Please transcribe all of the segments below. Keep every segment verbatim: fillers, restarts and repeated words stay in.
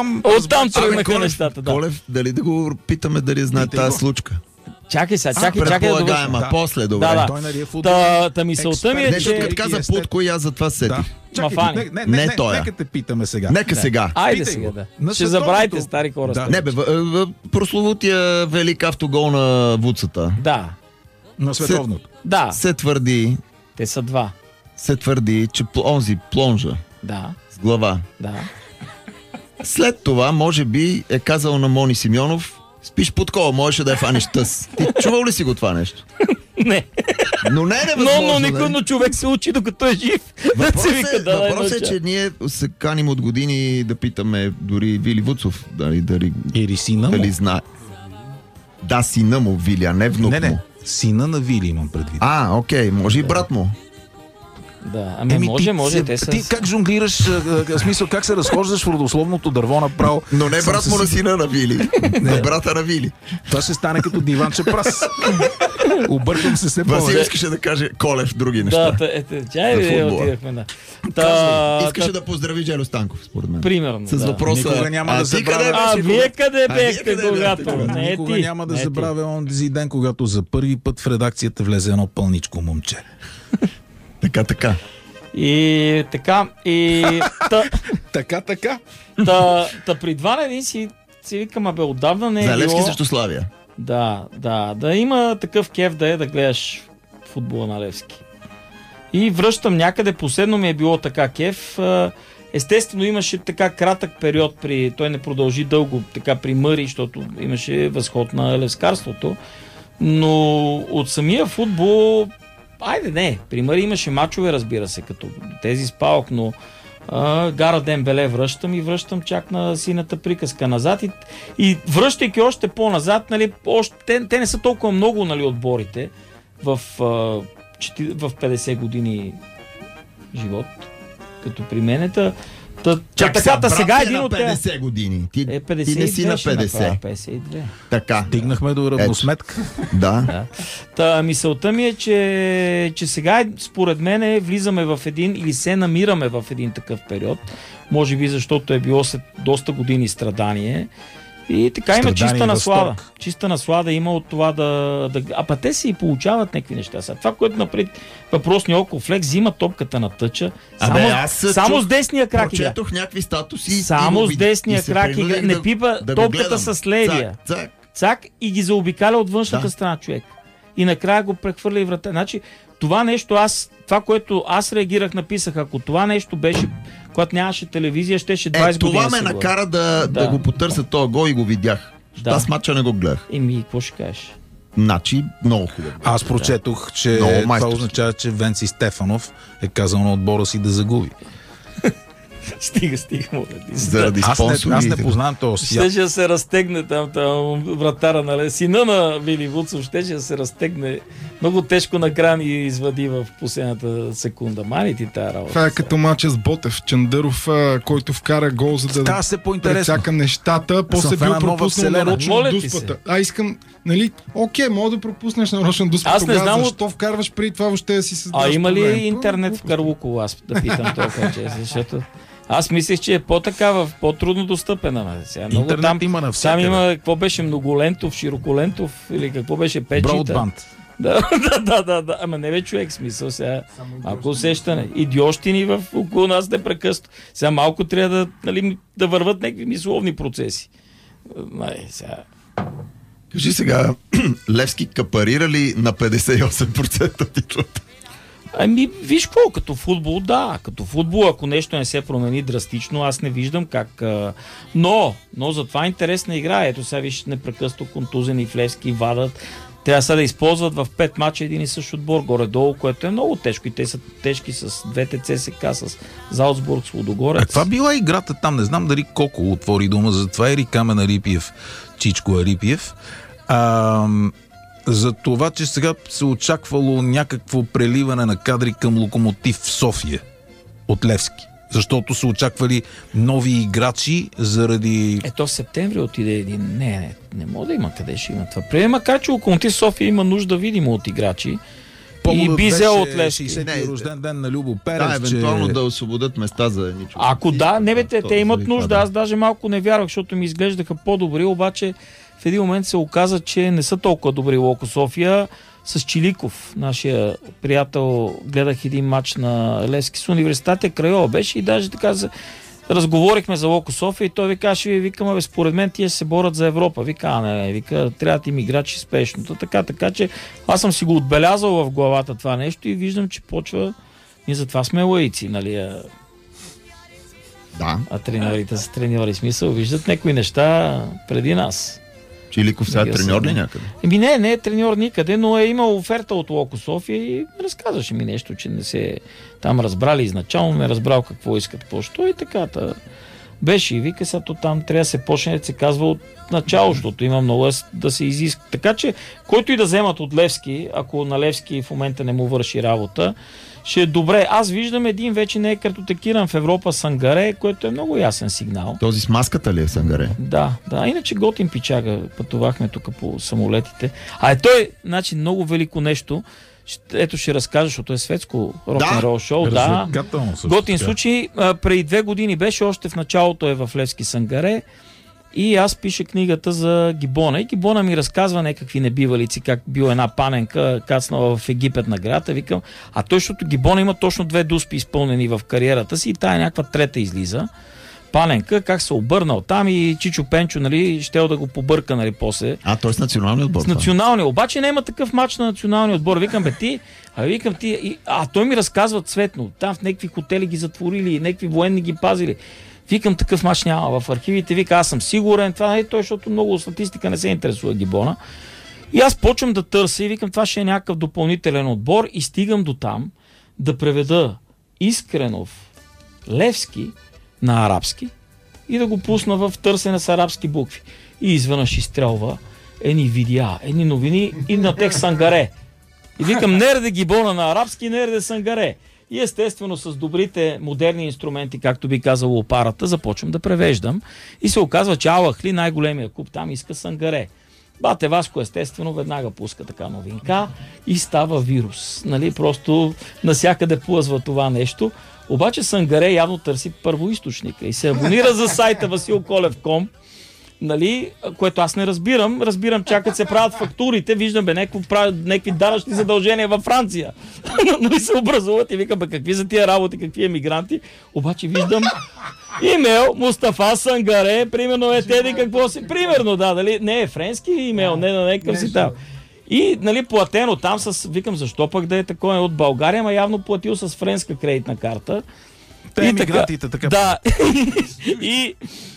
Оттам тръгнаха нещата, да. Колев, дали да го питаме дали знае тази случка? Чакай сега, чакай, чакай да довършим. Да. После, добре. Да, да. Той нали е футбол. Та, та мисълта ми е, Не, защото че... като каза Путко и аз за това сетих. Да. Чакай, не, не, не, Не не, тоя. нека те питаме сега. Нека Да. сега. Айде Питай сега, го. да. На Ще световното- забравите, стари хора. Да. сте. Не бе, в- в- прословутия велик автогол на Вуцата Да, На световното. да. се твърди, Те са два. се твърди, че пл- онзи плонжа Да, с глава. да. След това, може би, е казал на Мони Симеонов: спиш под кола, можеше да я фаниш тъс. Ти чувал ли си го това нещо? Не. Но не е Но, невъзможно. но никой, нали? но човек се учи докато е жив. Въпросът се вика, е, да, да, въпрос е, науча. че ние се каним от години да питаме дори Вили Вуцов, дали, дали, Или сина му. дали знае. Да, сина му, Вили, а не внук Не, не. му. Сина на Вили имам предвид. А, окей, може и брат му. Да, ами Еми, може, ти, може. се- Те са... Ти как жонглираш, а, а, в смисъл, как се разхождаш в родословното дърво направо? Но не Съм брат се му на си- сина на Вили. Не брата на Вили. Това ще стане като диванче прас. Объркам се все Васил повече. искаше да каже Колев други Да, неща. та, ете, тя За е, футбола. отидахме, да. Казвай, Та, искаше та, да поздрави Желю Станков, според мен. примерно, С да. въпроса: Никога няма а да ти забравя. къде А, беше? вие къде А, вие бехте, къде бяхте, когато? тогава? Не е Никога ти. няма да Не е ти. забравя онзи ден, когато за първи път в редакцията влезе едно пълничко момче. Така, така. И така, и та, Така, така. та, та при два на един си, си викам, абе, отдавна не е За Левски било... срещу Славия. Да, да, да има такъв кеф да е да гледаш футбола на Левски. И връщам някъде, последно ми е било така кеф. А, Естествено имаше така кратък период, при той не продължи дълго така при Мъри, защото имаше възход на левскарството. Но от самия футбол, айде не, при Мъри имаше мачове, разбира се, като тези с Паук, но а, Гара Дембеле връщам и връщам чак на синята приказка назад. И, и връщайки още по-назад, нали, още, те, те не са толкова много, нали, отборите в, а, чети- в петдесет години живот, като при мене. Та, та, Чак така, та сега брат, един на от те... петдесет години. Ти, Е, ти не си на ще направя, петдесет. петдесет и две. Така. Стигнахме до равносметка. Да. Да. Та, мисълта ми е, че, че сега според мен влизаме в един или се намираме в един такъв период. Може би защото е било след доста години страдание. И така има Страдание чиста и наслада. възторг. Чиста наслада има от това да... да... А па те си и получават някакви неща. Сега, това, което напред въпросния около флекс, взима топката на тъча. Само, Абе, аз се само чух, с десния крак игра. Прочетох някакви статуси. и Само го с вид- десния и се крак принудих игра. Не да- пипа да го топката гледам. с левия. Цак, цак. Цак и ги заобикаля от външната Да. страна човек. И накрая го прехвърля и врата. Значи, това нещо аз, това, което аз реагирах, написах, ако това нещо беше, когато нямаше телевизия, щеше Е, двайсет години. това ме да се накара да, да. Да. го потърся този гол и го видях. Да. Аз мача не го гледах. говоря. Еми, какво ще кажеш? Значи, много хубаво. Аз прочетох, че Много това майсторски. означава, че Венци Стефанов е казал на отбора си да загуби. Стига, стига, моля ти. Заради Аз не, спонсори. аз не познавам този свят. Щеше да се разтегне там, там вратара, нали? Сина на Вили Вуцов щеше да се разтегне. Много тежко накрая ни извади в последната секунда. Мани ти тая работа. Това е като мача с Ботев. Чандъров, а, който вкара гол, за да Става се по-интересно. прецака нещата, после в бил една нова пропуснал вселена. нарочно Моля ти дуспата. А искам, нали, окей, мога да пропуснеш нарочно дуспата. Аз не Тогава знам защо вкарваш преди това въобще да си създаваш А има ли проблем? интернет в Карлуково? Аз да питам толкова често, защото аз мислех, че е по-такава, по-трудно достъпен. Ама сега много Интернет там, има там навсякъде. има, какво беше, многолентов, широколентов или какво беше, пет джи-та? Броудбанд. Да, да, да, да, да, ама не бе човек, смисъл сега, ако усещане. Идиощини в около нас непрекъснато. Сега малко трябва да, нали, да върват някакви мисловни процеси. Най, сега. Кажи сега, Левски капарира ли на петдесет и осем процента титлата? Ами, виж какво, като футбол, да, като футбол, ако нещо не се промени драстично, аз не виждам как. А... Но, но затова е интересна игра. Ето сега виж непрекъснато контузени в Левски вадат. Трябва сега да използват в пет мача един и същ отбор горе-долу, което е много тежко. И те са тежки с двете ЦСКА, с Залцбург, с Лудогорец. А каква била играта там? Не знам дали Коко отвори дума за това или Камен Арипиев, Чичко Арипиев. А, за това, че сега се очаквало някакво преливане на кадри към Локомотив в София от Левски. Защото са очаквали нови играчи заради... Ето в септември отиде един. Не, не, не мога да има къде ще има това. Преди, макар че Локомотив София има нужда видимо от играчи, Поводът Бизел от беше Левски. шейсети рожден ден на Любо Да, Перев, евентуално че... да освободят места за Ничо. Ако да, не бе, те, То- те имат заради нужда. това, да. Аз даже малко не вярвах, защото ми изглеждаха по-добри, обаче в един момент се оказа, че не са толкова добри Локо София. С Чиликов, нашия приятел, гледах един матч на Левски с Университет Крайова беше и даже така за... разговорихме за Локо София и той ви каже, ви викаме, бе, според мен тия се борят за Европа. Вика, а не, вика, трябва да им играчи спешно. Така, така че аз съм си го отбелязал в главата това нещо и виждам, че почва. Ние затова сме лаици, нали? А, Да. а треньорите са треньори. Смисъл, виждат някои неща преди нас. Чиликов сега Нека треньор ли се- някъде? Еми не, не е треньор никъде, но е имал оферта от Локо София и разказваше ми нещо, че не се там разбрали изначално, не разбрал какво искат по-що и така. Та. Беше и вика, сега то там трябва да се почне да се казва от начало, защото има много да с- да се изиска. Така че, който и да вземат от Левски, ако на Левски в момента не му върши работа, ще е добре. Аз виждам един вече не е картотекиран в Европа Сангаре, което е много ясен сигнал. Този с маската ли е Сангаре? Да, да. Иначе готин пичага. Пътувахме тук по самолетите. А е той, значи, много велико нещо. Ще- Ето ще разкажа, защото е светско рок-н-рол шоу. Да. Развлекателно също Готин така. случай. А, преди две години беше, още в началото е в Левски Сангаре. И аз пиша книгата за Гибона. И Гибона ми разказва някакви небивалици, как бил една паненка, кацнала в Египет на града. Викам, а той, защото Гибона има точно две дуспи изпълнени в кариерата си и тая някаква трета излиза. Паненка, как се обърнал там и Чичо Пенчо, нали, щел да го побърка, нали, после. А, той с националния отбор. С националния. Обаче няма такъв матч на националния отбор. Викам, бе ти, а викам ти, и, а той ми разказва цветно. Там в някакви хотели ги затворили, някакви военни ги пазили. Викам, такъв мач няма в архивите. Вика, аз съм сигурен. Това не е той, защото много статистика не се интересува Гибона. И аз почвам да търся и викам, това ще е някакъв допълнителен отбор и стигам до там да преведа Искренов, Левски на арабски и да го пусна в търсене с арабски букви. И изведнъж изстрелва едни видеа, едни новини и на текст Сангаре. И викам, нерде Гибона на арабски, нерде Сангаре. И естествено с добрите модерни инструменти, както би казало опарата, започвам да превеждам. И се оказва, че Алахли, най-големия клуб, там иска Сангаре. Бате Васко естествено веднага пуска така новинка и става вирус. Нали? Просто насякъде плъзва това нещо. Обаче Сангаре явно търси първоизточника и се абонира за сайта Васил Колев точка ком, нали, което аз не разбирам. Разбирам, чакат се правят фактурите, виждам бе, някакво правят някакви данъчни задължения във Франция. Нали се образуват и викам, бе, какви са тия работи, какви емигранти. Обаче виждам имейл Мустафа Сангаре, примерно е теди какво си. Примерно, да, дали не е френски имейл, не на някакъв си там. И, нали, платено там с, викам, защо пък да е такова от България, ма явно платил с френска кредитна карта. Те И емигрантите така. Да. и,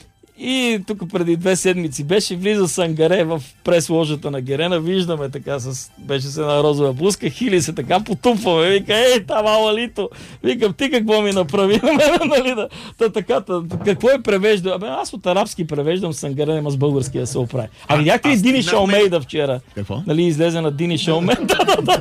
и тук преди две седмици беше, влиза Сангаре в прес-ложата на Герена, виждаме така, с, беше се на розова блузка, хили се така, потупваме, вика, ей, там Алалито, викам, ти какво ми направи, нали, да, та, така, та, какво е превеждал? Абе, аз от арабски превеждам Сангаре, ама с български да се оправи. А видяхте ли Дини Шалмейда вчера? Какво? Нали, излезе на Дини Шалмейда?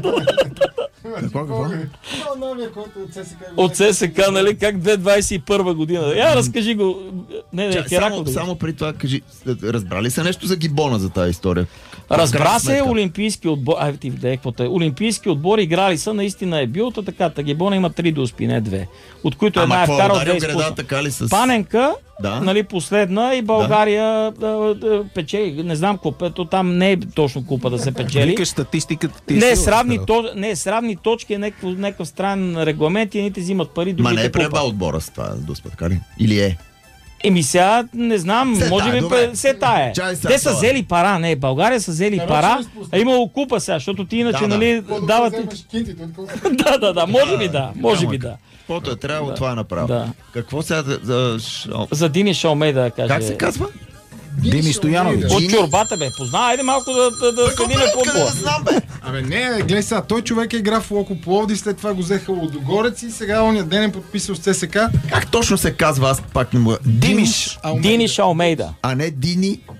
Какво, какво? Новия, който от ЦСКА. От ЦСКА, нали, как две хиляди двадесет и първа година. Я разкажи го. Не, не, Ча, Херакл. само, да го- само при това кажи, разбрали се нещо за Гибона за тази история? Разбра крайна се, сметка. олимпийски отбор. Ай, ти видях какво е. Олимпийски отбор играли са, наистина е бил, та така. Тагибона има три дуспи, не две. От които една Ама е какво, вкарал ударил две града изпусна. така ли с... Паненка, Да. нали, последна и България да. Да, печели. Не знам купето, там не е точно купа да се печели. Викаш статистиката ти. Не е, сила, с равни, да. то, не е с равни точки, е някакъв, някакъв странен регламент и едните взимат пари, Ма другите не е купат. пребал отбора с това дуспа, така ли? Или е? Еми сега, не знам, Се може тая, би добре. пе- се тая. Чай сега Те са това. взели пара, не, България са взели Нарочно пара, изпусна. а имало купа сега, защото ти иначе, Да, да. нали, По-добре дават... вземаш кинтите, отколкото- Да, да, да, може би да, може би да. Каквото е трябвало, това е направо. Да. Какво сега за... за... шо- За Дини Шалмей да каже. Как се казва? Дими Стоянович. От чорбата, бе, позна, айде малко да, да, да седиме Къде футбола. да знам, бе? Абе не, гледай сега, той човек е игра в Локо Пловдив, след това го взеха Лудогорец и сега ония ден е подписал с ЦСКА. Как точно се казва? Аз пак не мога. Димиш, Алмейда. Дини Шалмейда. а не Дини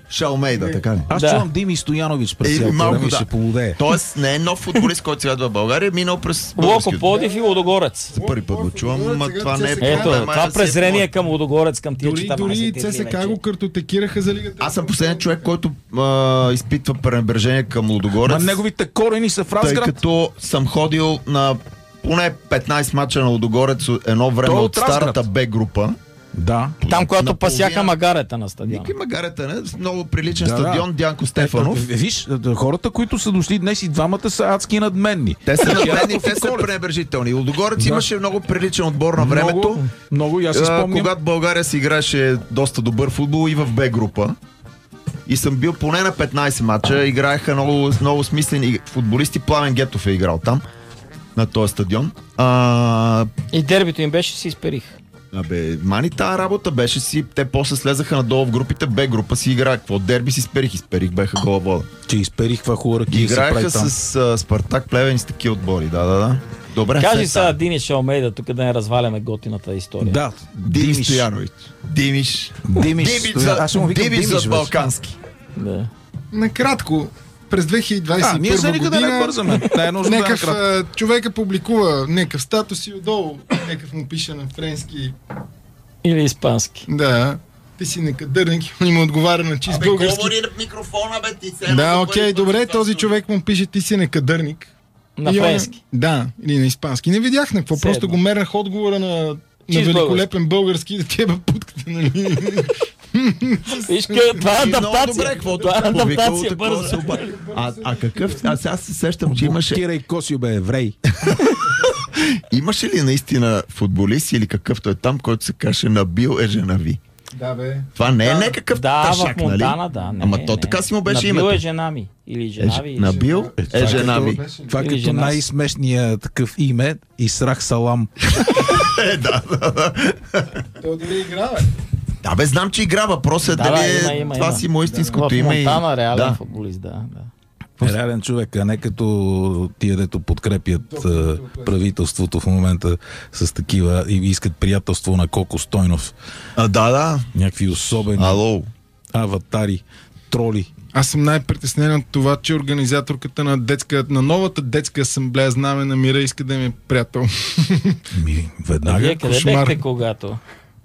Шалмейда, така ли? Аз Да. чувам Дими Стоянович през Е, цялото малко време да. ще полудее. Тоест не е нов футболист, който сега идва в България, е минал през Локо българския. Пловдив и Лудогорец. За първи път го чувам, ма Сега това не е... ЦСКА. Ето, май това да си е презрение по- към Лудогорец, към тия Дори, четиринайсет дори титли ЦСКА вече. го картотекираха за лигата. Аз съм последният човек, който а, изпитва пренебрежение към Лудогорец, Ма неговите корени са в тъй Разград. като съм ходил на поне петнайсет мача на Лудогорец едно време Той е от от Разград. старата Б група. Да. Там, когато Наполовина- пасяха магарета на стадиона. Никой магарета, не? Много приличен Да, да. стадион, Дянко Стефанов. Е, Виж, хората, които са дошли днес и двамата са адски надменни. Те са надменни, Ярков те и са Колев. пренебрежителни. Лудогорец Да. имаше много приличен отбор на времето. Много, много и аз си А, спомням. когато България си играеше доста добър футбол и в Б група. И съм бил поне на петнайсет мача. Играеха много, много смислени футболисти. Пламен Гетов е играл там, на този стадион. А, И дербито им беше, си изперих. Абе, мани тази работа беше си, те после слезаха надолу в групите, Б група си играе. Какво дерби си сперих, изперих, беха гола вода. Че изперих това хубава ръки. Играеха с а, Спартак, Плевен и с такива отбори, да, да, да. Добре, Кажи след сега това. Дини Шалмейда, тук да не разваляме готината история. Да, Димиш Димиш. Стоянович. Димиш. Димиш. Димиш за, Аз ще му викам Димиш Димиш, за вече. балкански. Да. Накратко, през две хиляди двайсет и А, ние първа за никъде не година бързаме. Не е нужно да е некъв накратко. а, човека публикува некъв статус и отдолу некъв му пише на френски. Или испански. Да, ти си некадърник и му отговаря на чист български. на микрофона, бе, ти се. Да, окей, добре, този човек му пише ти си некадърник. На И он- френски. Да, или на испански. Не видях на какво, Все просто едно. го мернах отговора на, на Чист великолепен български да тебе путката, нали? Виж, ка- това е И много адаптация. добре, каквото Това е повикало, адаптация такова бърза. се обади. А, а какъв? Аз, аз се сещам, че имаше. Кира и Косио бе еврей. Имаше ли наистина футболист или какъвто е там, който се каже Набил Еженави? Да, бе. Това не е Да. някакъв Да, ташак, в Монтана, нали? да. Не, Ама не, то не. така си му беше Набил името. е жена ми. Или жена ви. Еж- Набил това е Еженави. като- Това е Или като жена си. най-смешния такъв име. Исрах Салам. Е, да, да, да. Той дали играва. Да, бе, знам, че игра. Въпросът е Да, дали да, е- има, има, това има. си му истинското В име. и- Монтана реален Да. футболист, да. да. Реален човек, а не като тия, дето подкрепят а, правителството в момента с такива и искат приятелство на Коко Стойнов. А, да, да. Някакви особени Ало. аватари, троли. Аз съм най-притеснен от това, че организаторката на, детска, на новата детска асамблея Знаме на мира иска да ми е приятел. Ми, А веднага. вие къде кошмар. бехте когато?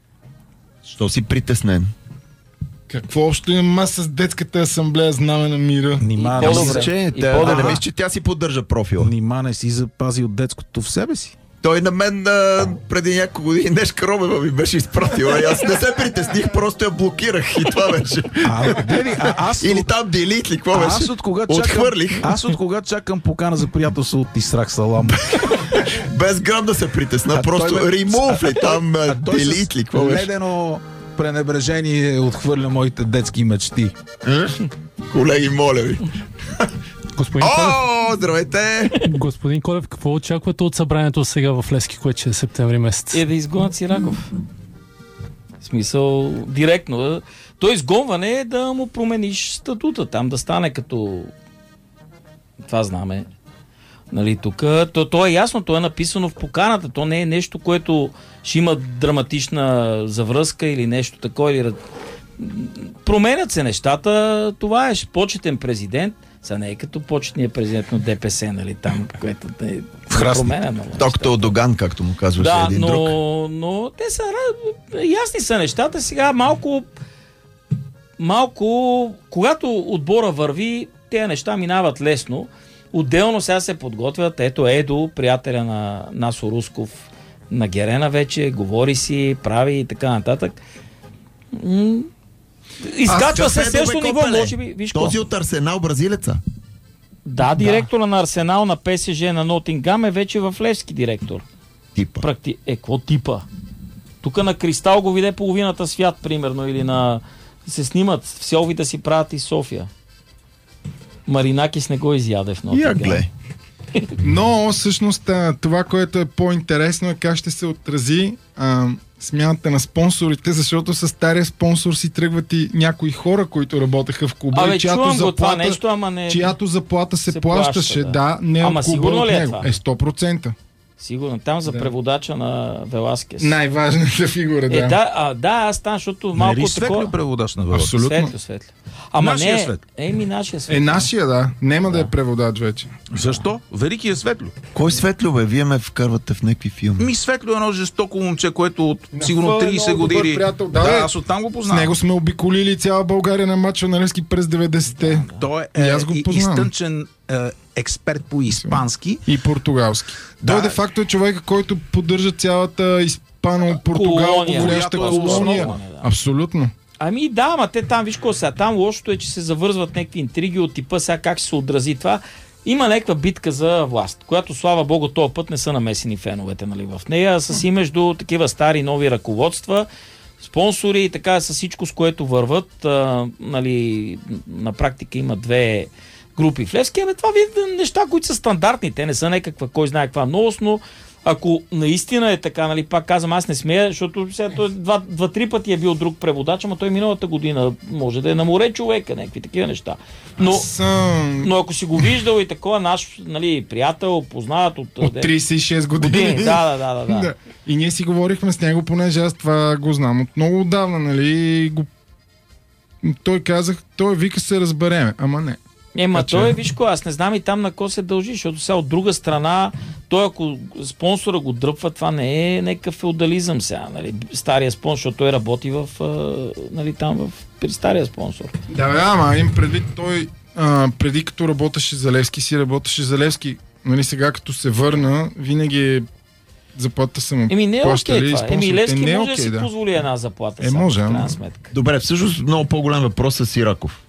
Що си притеснен? Какво общо имам аз с детската асамблея Знаме на мира? Нима И не, по-добре. си, Че, И тя, по-добре. да не мисля, че тя си поддържа профила. нима не си запазил детското в себе си. Той на мен а, преди няколко години Нешка Робева ми беше изпратила и аз не се притесних, просто я блокирах и това беше. А, гледай, а, аз, Или от, там делит ли, какво беше? аз от кога чакам, Отхвърлих, аз от кога чакам покана за приятелство от Исрах Салам. без грам да се притесна, А просто той бе- ремов ли, там А той делит с ли, какво беше? ледено пренебрежение отхвърля моите детски мечти. Колеги, моля ви. Господин Колев, О, здравейте! господин Колев, какво очаквате от събранието сега в Левски, което ще е септември месец? Е да изгонят Сираков. В смисъл, директно. То изгонване е да му промениш статута, там да стане като това знаме. Нали, тук, то, то е ясно, то е написано в поканата, то не е нещо, което ще има драматична завръзка или нещо такова. Или... Променят се нещата, това е почетен президент, са не е като почетния президент на ДПС, нали, там, което е променя много. Доктор Доган, както му казваше Да, един но, друг. но те са ясни са нещата. Сега малко малко, когато отбора върви, тези неща минават лесно. Отделно сега се подготвят. Ето Едо, приятеля на Насо Русков, на Герена вече, говори си, прави и така нататък. М- Изкачва се Аз, следващото бе, ниво, Копеле, може би. Виж какво? Този от Арсенал, бразилеца. Да, директора на Арсенал, на ПСЖ, на Нотингам е вече в Левски директор. Типа. Практи... Е, какво типа? Тук на Кристал го виде половината свят, примерно, или на... се снимат, в Селви да си правят и София. Маринакис не го изяде в Я Нотингам. гле. Но всъщност а, това, което е по-интересно е как ще се отрази а, смяната на спонсорите, защото с стария спонсор си тръгват и някои хора, които работеха в клуба, Абе, и чиято чувам го това заплата, нещо, ама не... чиято заплата се, се плащаше, плаща, да. да, не Ама от клуба, сигурно от ли е него. това? Е, сто процента. Сигурно. Там за Да. преводача на Веласкес. Най-важната фигура, да. Е, да, а, да, аз там, защото малко Нали такова... Светлю преводач на Веласкес? Абсолютно. Светлю, светлю. Ама Нашия не, Светлю. еми нашия Е, Светлю. нашия, да. Няма да, е преводач вече. Защо? Велики е Светлю. Кой Светлю, бе? Вие ме вкарвате в някакви филми. Ми Светлю е едно жестоко момче, което от На сигурно фъ е трийсет много добър години... приятел. Да, Да, бе. аз оттам го С познавам. него сме обиколили цяла България на матча на Левски през деветдесетте. Той И е аз го и- познавам. изтънчен е, експерт по испански. И португалски. Да. Той де факто е човека, който поддържа цялата испано-португал Колония. говоряща Която е колония. основна, да. Абсолютно. Ами да, ама те там, виж какво сега, там лошото е, че се завързват някакви интриги от типа сега как ще се отрази това. Има някаква битка за власт, която, слава богу, този път не са намесени феновете, нали, в нея, а са си между такива стари нови ръководства, спонсори и така с всичко, с което върват. А, нали, на практика има две групи в Левски. Ами това ви неща, които са стандартни. Те не са някаква, кой знае каква новост, но ако наистина е така, нали, пак казвам, аз не смея, защото сега той два, два-три пъти е бил друг преводач, ама той миналата година може да е на море човека, някакви такива неща. Но, Съм... но ако си го виждал и такова наш, нали, приятел, познат от, От трийсет и шест години. години. Да, да, да, да, да. Да. И ние си говорихме с него, понеже аз това го знам от много отдавна, нали? и Го... Той казах, той вика се разбереме, ама не. Ема Така че- той, виж кой, аз не знам и там на кого се дължи, защото сега от друга страна, той ако спонсора го дръпва, това не е някакъв феодализъм сега, нали, стария спонсор, защото той работи в, а, нали, там в, при стария спонсор. Да, бе, ама им предвид той, а, преди като работеше за Левски, си работеше за Левски. Нали, сега като се върна, винаги е заплата са му Еми не е плащали окей това. Еми спонсорите. Левски Не е може да окей, си да. позволи една заплата. Е, само, може, в крайна ама- сметка. Добре, всъщност много по-голям въпрос е Сираков.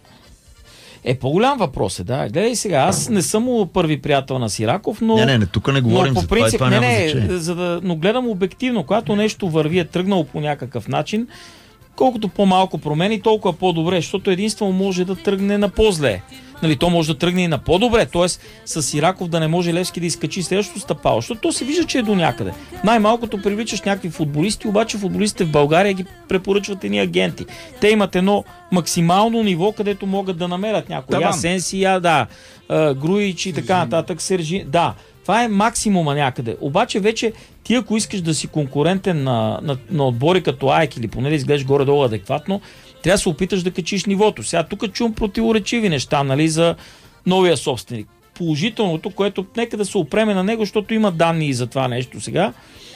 Е, по-голям въпрос е, да. Гледай сега, аз не съм му първи приятел на Сираков, но... Не, не, не, тук не говорим но за по това и принцип, това не, няма не, значение. за да, но гледам обективно, когато нещо върви, е тръгнало по някакъв начин, колкото по-малко промени, толкова по-добре, защото единствено може да тръгне на по-зле. Нали, то може да тръгне и на по-добре, т.е. с Сираков да не може Левски да изкачи следващото стъпало, защото то се вижда, че е до някъде. Най-малкото привличаш някакви футболисти, обаче футболистите в България ги препоръчват едни агенти. Те имат едно максимално ниво, където могат да намерят някой. Таван. Асенсия, да, а, Груич и така нататък, Сержи, да. Това е максимума някъде. Обаче вече ти, ако искаш да си конкурентен на, на, на отбори като Айк или поне да изглеждаш горе-долу адекватно, трябва да се опиташ да качиш нивото. Сега тук чувам противоречиви неща, нали, за новия собственик. Положителното, което нека да се опреме на него, защото има данни и за това нещо сега,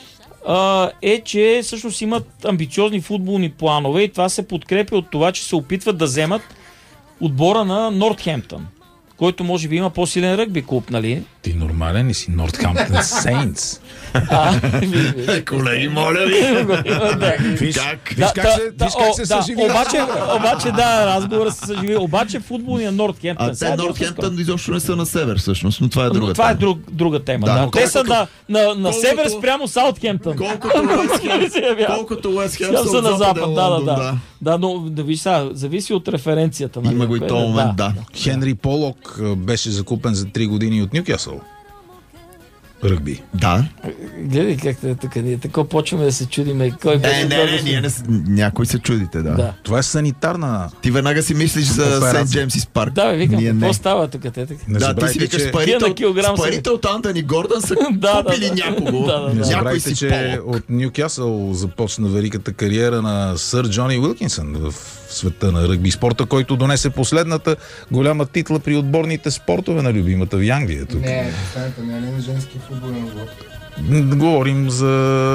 а, е, че всъщност имат амбициозни футболни планове и това се подкрепя от това, че се опитват да вземат отбора на Нортхемптън, който може би има по-силен ръгби клуб, нали? Ти нормален ли си? Нортхамптън Сейнтс. А, виж, виж. Колеги, моля ви! Да. Виж, Как? виж как се, да, виж как о, се да, съживи. обаче, обаче, да, разговора се съживи. Обаче футболния Нортхемптън. А сега те да Нортхемптън изобщо не са на север, всъщност, но това е друга това е тема. друг, друга тема. Да, Да, но те са колкото- на, на, на колкото- север спрямо Саутхемптън. Колкото Уест Хем, се явява. колкото Уест Хем Сега са са от на запад, западен да, да, Лондон, да. Да, но да виж сега, зависи от референцията. Нали, Има го и кое този да- момент, да. Хенри Полок а, беше закупен за три години от Нюкасъл. Ръгби. Да. Гледай как е тук. Ние тако почваме да се чудиме. Кой Е, беше не, не, ние не, с- някой се чудите, да. Да. Това е санитарна... Ти веднага си мислиш за Операция. Сент Джеймсис парк. Да, бе, викам, Ние какво не. става тук? Те, така? Не Да, ти си забравяйте, викаш че... с парите, Тия на от- килограм с са- парите от Антони Гордън са Да, да, купили да. някого. Да, да, да. Не Някой забравяйте, си че Полок. от Нюкасъл започна великата кариера на сър Джони Уилкинсън в света на ръгби спорта, който донесе последната голяма титла при отборните спортове на любимата ви Англия. Тук. Не, представете, не е на женски футболен отбор. М, Говорим за...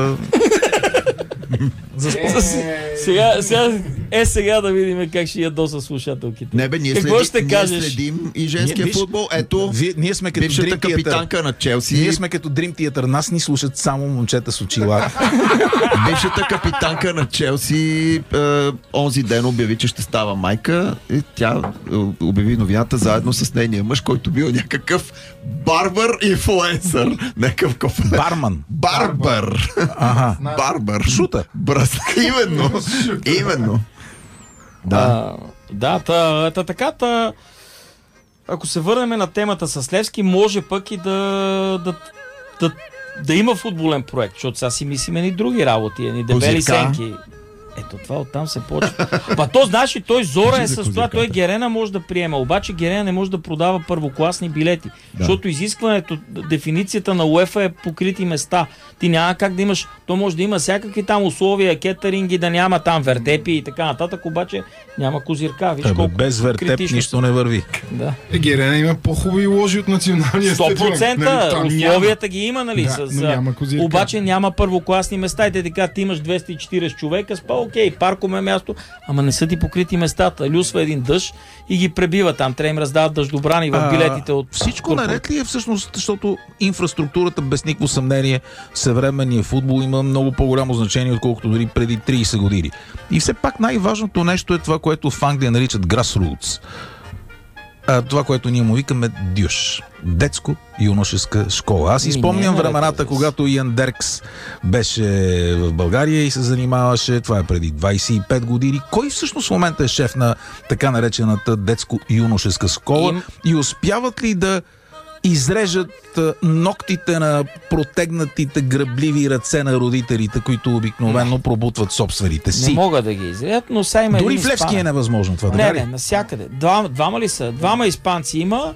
за спорт. Сега, сега, е сега да видим как ще ядоса слушателките. Не бе, ние, Какво следи, ще ние кажеш? следим и женския Ние- виж, футбол. Ето, Вие, ние сме като бившата Dream Theater. капитанка на Челси. Ние сме като Dream Theater. Нас ни слушат само момчета с очила. Бившата капитанка на Челси е, онзи ден обяви, че ще става майка и тя е, обяви новината заедно с нейния мъж, който бил някакъв барбър инфлуенсър. Някакъв кофе. Барман. Барбър. Ага. Барбър. Шутър. Бръст. Именно. Именно. Да. А, да, та, та, така, та, ако се върнем на темата с Левски, може пък и да, да, да, да има футболен проект, защото сега си мислиме ни други работи, ни дебели Козирка. сенки. Ето това оттам се почва. Па то, знаеш ли, той Зора е с това, той Герена може да приема, обаче Герена не може да продава първокласни билети, да. Защото изискването, дефиницията на УЕФА е покрити места. Ти няма как да имаш, то може да има всякакви там условия, кетеринги, да няма там вертепи и така нататък, обаче няма козирка. Виж, колко без вертеп нищо не върви. Да. Е, Герена има по-хубави ложи от националния сто процента стадион. Нали, условията ги има, нали? Да, с, но няма козирка. Обаче няма първокласни места и те така, ти имаш двеста и четирийсет човека, спа, окей, парком е място, ама не са ти покрити местата. Люсва един дъжд и ги пребива там. Трябва им раздават дъждобрани в билетите от... Всичко наред ли е всъщност, защото инфраструктурата без никакво съмнение, съвременния футбол има много по-голямо значение, отколкото дори преди трийсет години. И все пак най-важното нещо е това, което в Англия наричат grassroots. А, това, което ние му викаме дюш. Детско-юношеска школа. Аз изпомням времената, когато Иан Деркс беше в България и се занимаваше, това е преди двайсет и пет години. Кой всъщност в момента е шеф на така наречената детско-юношеска школа? Им... И успяват ли да изрежат ногтите на протегнатите гръбливи ръце на родителите, които обикновено пробутват собствените си? Не могат да ги изрежат, но са има. Дори в Левски е невъзможно това. Не, не, навсякъде. Двама, двама ли са? Двама испанци има.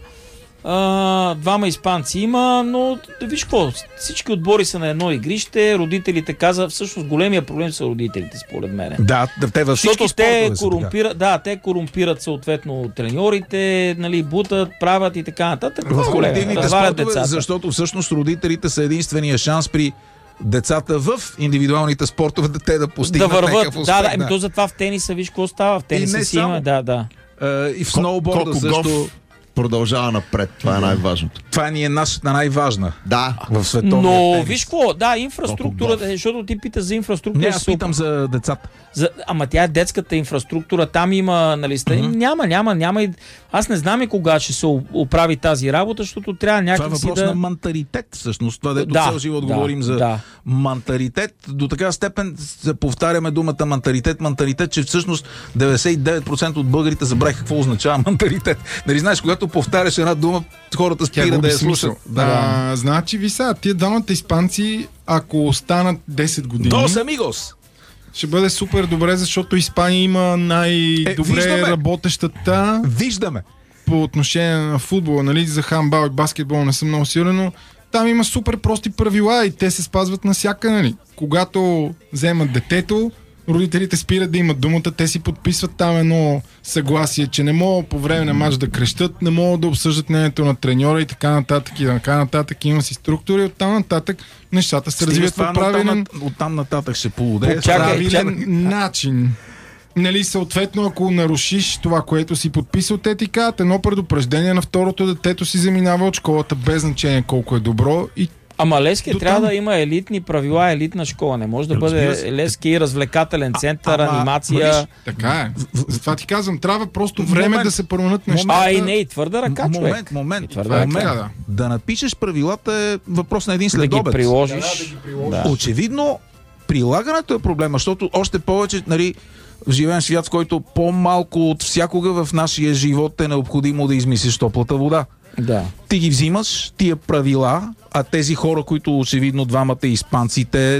Uh, двама испанци има, но да виж какво, всички отбори са на едно игрище, родителите каза, всъщност големия проблем са родителите, според мен. Да, те във всички спортове те корумпират, да, те корумпират съответно треньорите, нали, бутат, правят и така нататък. В колективните спортове, децата. Защото всъщност родителите са единствения шанс при децата в индивидуалните спортове да те да постигнат да върват. някакъв успех. Да, да, еми то затова в тениса, виж какво става, в тениса си има, да, да. Uh, и в сноуборда също... продължава напред. Това е най-важното. Това ни е нашата най-важна. Да. В световния Но тенис. виж какво, да, инфраструктурата, защото ти питаш за инфраструктура. Не, аз питам за децата. За, ама тя е детската инфраструктура, там има, нали, mm-hmm. няма, няма, няма и... Аз не знам и кога ще се оправи тази работа, защото трябва някак това е си въпрос да... на менталитет, всъщност. Това, дето да, цял живот да, говорим за да. менталитет. До така степен повтаряме думата менталитет, менталитет, че всъщност деветдесет и девет процента от българите забравиха какво означава менталитет. Нали, знаеш, когато повтаряш една дума, хората спират да я слушат. Да. А, значи, ви са, тия двамата испанци, ако останат десет години... Дос амигос! Ще бъде супер добре, защото Испания има най-добре е, работещата... Виждаме! По отношение на футбола, нали, за хандбал и баскетбол не съм много силен, но там има супер прости правила и те се спазват навсякъде, нали. Когато вземат детето, родителите спират да имат думата, те си подписват там едно съгласие, че не могат по време на мач да крещат, не могат да обсъждат мнението на треньора и така нататък и така нататък. Има си структури, оттам нататък нещата се развиват по правилен... Оттам нататък ще полудее. правилен начин. Нали, съответно, ако нарушиш това, което си подписал, те ти казват едно предупреждение, на второто детето си заминава от школата без значение колко е добро и Ама Левски трябва там... да има елитни правила, елитна школа. Не може да бъде Левски развлекателен център, а, анимация. Мариш, така е. Затова ти казвам, трябва просто време момент, да се променят нещата. А и не и твърда ръка, човек. Момент, момент. Твърда ръка. момент. Да. да напишеш правилата е въпрос на един следобед. Да ги приложиш. Да, да ги приложиш. Да. Очевидно, прилагането е проблема, защото още повече, нали, живеем в свят, в който по-малко от всякога в нашия живот е необходимо да измислиш топлата вода. Да. Ти ги взимаш, тия правила, а тези хора, които очевидно двамата испанците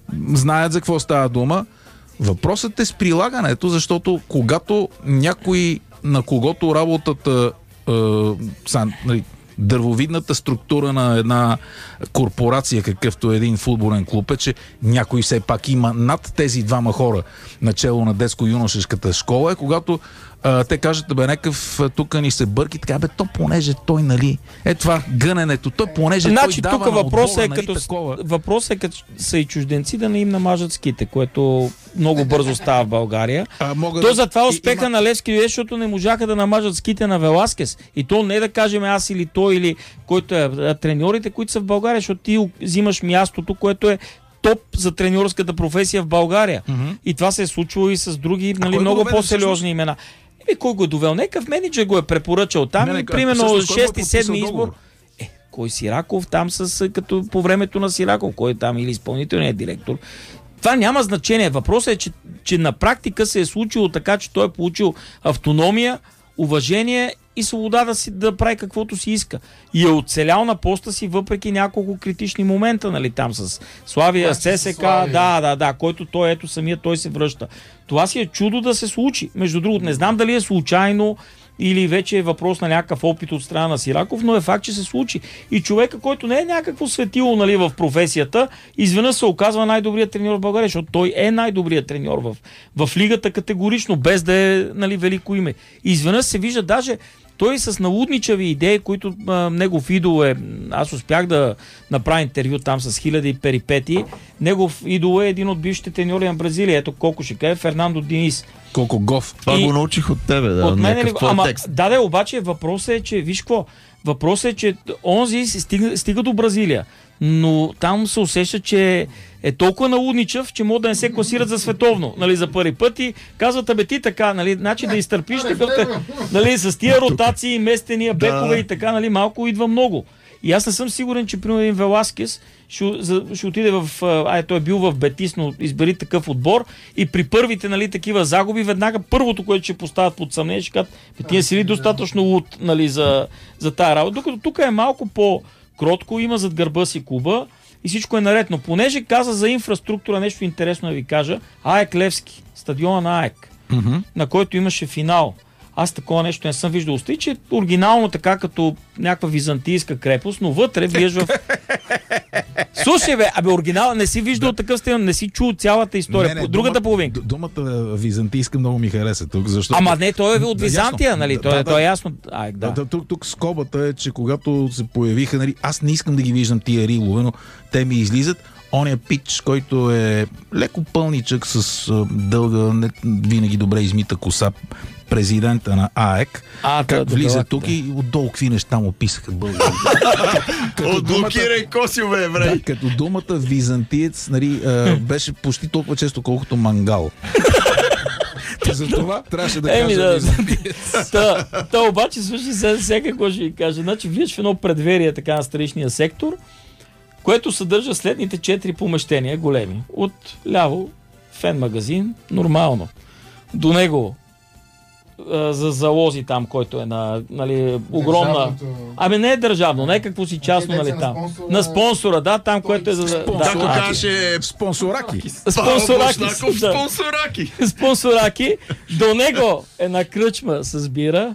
знаят за какво става дума. Въпросът е с прилагането, защото когато някой, на когото работата е, са, нали, дървовидната структура на една корпорация, какъвто е един футболен клуб, е, че някой все пак има над тези двама хора начело на детско-юношеската школа, е когато а, те кажат, бе, некъв тук ни се бърки, така, бе, то понеже той, нали, е това гъненето, той понеже значи, той дава тук на въпросът отбора, е нали, като, такова. въпросът е като са и чужденци да не им намажат ските, което много бързо става в България. А, мога то да... затова успеха има... на Левски е, защото не можаха да намажат ските на Веласкес. И то не да кажем аз или той, или който е, а треньорите, които са в България, защото ти взимаш мястото, което е топ за треньорската професия в България. Mm-hmm. И това се е случило и с други, нали, много по-сериозни имена. И кой го е довел? Некъв менеджер го е препоръчал там. Не, не, примерно шести-седми избор. Е, кой Сираков там с, като по времето на Сираков, кой е там или изпълнителният директор. Това няма значение. Въпросът е, че, че на практика се е случило така, че той е получил автономия, уважение и свобода да, си, да прави каквото си иска. И е оцелял на поста си въпреки няколко критични момента, нали, там с Славия, с ЦСК, да, да, да, който той, ето самия той се връща. Това си е чудо да се случи. Между другото, не знам дали е случайно или вече е въпрос на някакъв опит от страна на Сираков, но е факт, че се случи. И човека, който не е някакво светило, нали, в професията, изведнъж се оказва най-добрият треньор в България, защото той е най-добрият треньор в, в лигата категорично, без да е, нали, велико име. И изведнъж се вижда даже той с налудничави идеи, които а, негов идол е, аз успях да направя интервю там с хиляди перипети, негов идол е един от бившите треньори на Бразилия, ето колко ще каже, Фернандо Денис. Колко гоф. Това И... го научих от тебе, да. От мен ли... Ама, текст. да, да, обаче въпросът е, че, виж какво, въпросът е, че онзи стига, стига до Бразилия, но там се усеща, че е толкова налудничав, че могат да не се класират за световно, нали, за първи път и казват, абе ти така, нали, значи да изтърпиш такъв, нали, с тия ротации, местения, бекове и така, нали, малко идва много. И аз не съм сигурен, че примерно един Веласкес ще, ще отиде в... Ай, той е бил в Бетис, но избери такъв отбор и при първите, нали, такива загуби, веднага първото, което ще поставят под съмнение, ще кажат, ти не си ли достатъчно луд, нали, за, за тая работа. Докато тук е малко по-кротко, има зад гърба си клуба и всичко е наред. Но понеже каза за инфраструктура, нещо интересно да ви кажа, АЕК Левски, стадиона на АЕК, mm-hmm. на който имаше финал. Аз такова нещо не съм виждал. Остри, че оригинално така като някаква византийска крепост, но вътре влияш в... Слушай, бе, абе, оригинал, не си виждал да. Такъв стил, не си чул цялата история. Не, не, другата половинка. Думата византийска много ми хареса тук, защото... Ама не, той е от Византия, нали? Да, той, да, той е ясно. Ай, да. Да, тук, тук скобата е, че когато се появиха, нали, аз не искам да ги виждам тия рилове, но те ми излизат. Оня пич, който е леко пълничък с а, дълга, не винаги добре измита коса, президента на АЕК, а, как да, влиза да, тук да. И отдолу какви неща му писаха българите. Отблокирай Косио, бе, еврей! Да, като думата византиец, нали, а, беше почти толкова често, колкото мангал. За това трябваше да Еми, кажа да, византиец. Та, та обаче, слушай, сега, сега какво ще ви кажа. Значи, влизаш в едно предверие така на страничния сектор, което съдържа следните четири помещения, големи. От ляво фен магазин, нормално. До него а, за залози там, който е на, нали, огромна... Държавното... Ами не е държавно, не е какво си частно, нали, там. На спонсора, на спонсора да, там, той... което е за... Както да, каже спонсораки. Спонсораки. Да. Спонсораки. Спонсораки. До него е на кръчма с бира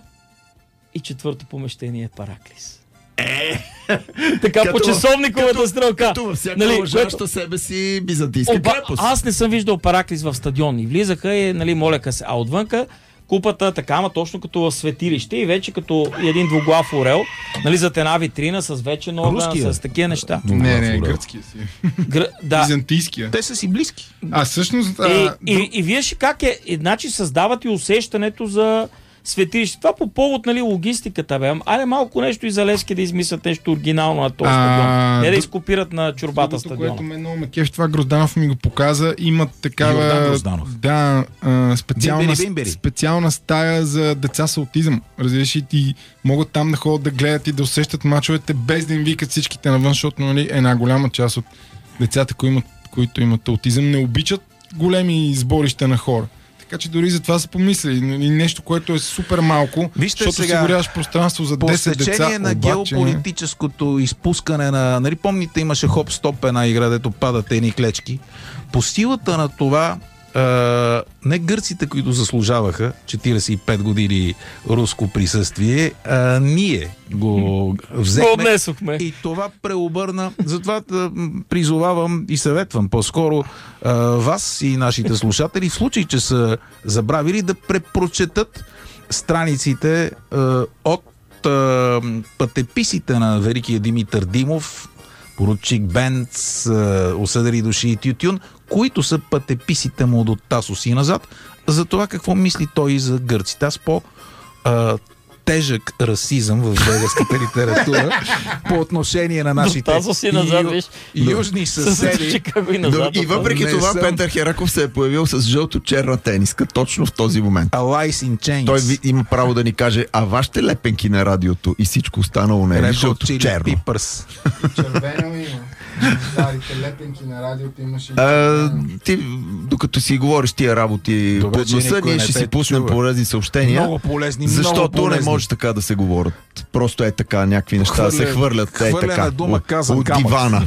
и четвърто помещение е Параклис. Е, така като, по часовниковата стрелка. Като във всяка нали, уважаща себе си византийска Оба, крепост. Аз не съм виждал Параклис в стадион. И влизаха и, нали, моляха се. А отвънка купата така, ама точно като в светилище и вече като един двуглав орел, нали, зад една витрина с вече нога, с такива неща. Не, не, гръцкия си. Гр... Да. Византийския. Те са си близки. А всъщност... А... И, и, и вие ще как е, значи създават и усещането за светилище. Това по повод, нали, логистиката, бе. Айде малко нещо и за Левски да измислят нещо оригинално на този стадион. Не да изкопират на чорбата стадиона. Което ме много ме кеф, това Грозданов ми го показа. Имат такава... Да, а, специална, бимбери, бимбери. специална стая за деца с аутизъм. Разбираш, и могат там да ходят да гледат и да усещат мачовете без да им викат всичките навън, защото, нали, една голяма част от децата, които имат, които имат аутизъм, не обичат големи сборища на хора. Така че дори за това се помисли. И нещо, което е супер малко, вижте, защото сега, осигуряваш пространство за десет деца. По стечение на обаче... геополитическото изпускане на... Нали, помните, имаше хоп-стоп една игра, дето падат едни клечки. По силата на това, Uh, не гърците, които заслужаваха четиридесет и пет години руско присъствие, uh, ние го взехме и това преобърна. Затова uh, призовавам и съветвам по-скоро uh, вас и нашите слушатели, в случай, че са забравили, да препрочетат страниците uh, от uh, пътеписите на великия Димитър Димов, поручик Бенц, осъдени души и Тютюн, които са пътеписите му до Тасос и назад, за това какво мисли той за гърците. Аз по а, тежък расизъм в българската литература по отношение на нашите и назад, ю, южни съседи. И, назад, и въпреки това съм... Петър Хераков се е появил с жълто-черна тениска точно в този момент. Alice in Chains. Той ви, има право да ни каже, а вашите лепенки на радиото и всичко останало не е жълто-черно. Червено има. старите лепенки на радиото имаше... А, ти, докато си говориш тия работи Добре, под че носа, никой ние не ще те си пуснем чува. полезни съобщения. Много полезни, защото много полезни. не може така да се говорят. Просто е така, някакви неща Хвърля- да се хвърлят. Е хвърляне така, дума, от- казан от камък. дивана.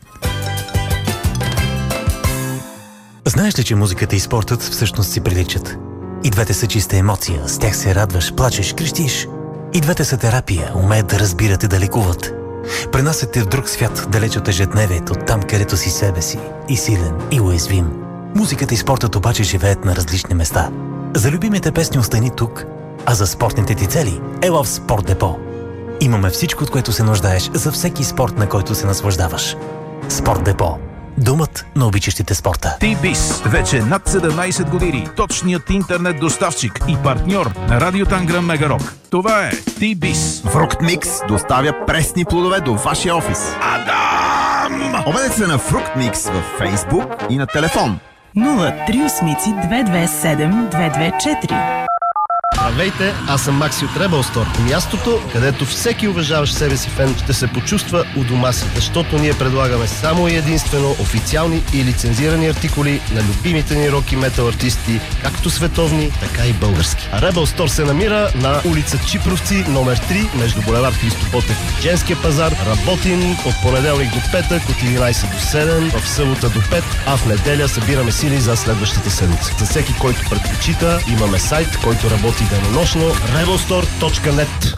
Знаеш ли, че музиката и спортът всъщност си приличат? И двете са чиста емоция, с тях се радваш, плачеш, крещиш. И двете са терапия, умеят да разбират и да лекуват. Пренасят те в друг свят, далеч от ежедневието, там където си себе си, и силен, и уязвим. Музиката и спортът обаче живеят на различни места. За любимите песни остани тук, а за спортните ти цели ела в Спорт Депо. Имаме всичко, от което се нуждаеш за всеки спорт, на който се наслаждаваш. Спорт Депо. Думът на обичащите спорта. T-Biz. Вече над седемнайсет години. Точният интернет доставчик и партньор на Радио Танграм Мегарок. Това е T-Biz. Фрукт Микс доставя пресни плодове до вашия офис. Адам! Обадете се на Фрукт Микс във Фейсбук и на телефон. нула три осмици две две седем две две четири. Здравейте, аз съм Макси от Rebel Store. Мястото, където всеки уважаващ себе си фен ще се почувства у дома си, защото ние предлагаме само и единствено официални и лицензирани артикули на любимите ни рок и метал артисти, както световни, така и български. А Rebel Store се намира на улица Чипровци, номер три, между булевард Христо Ботев и Женския пазар. Работим от понеделник до петък, от единайсет до седем, в събота до пет, а в неделя събираме сили за следващата седмица. За всеки, който предпочита, имаме сайт, който работи денонощно rebelstore точка net.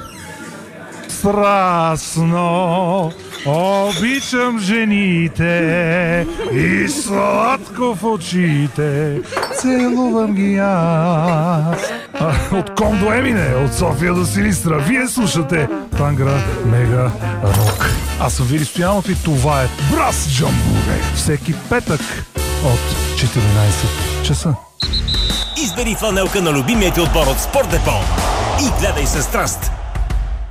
Страстно обичам жените и сладко в очите целувам ги аз. А, от Ком до Емине, от София до Силистра, вие слушате Тангра Мега Рок. Аз съм Вили Стоянов и това е Брас Джамбуре. Всеки петък от четиринайсет часа. Избери фланелка на любимия ти отбор от Спорт Депо и гледай със страст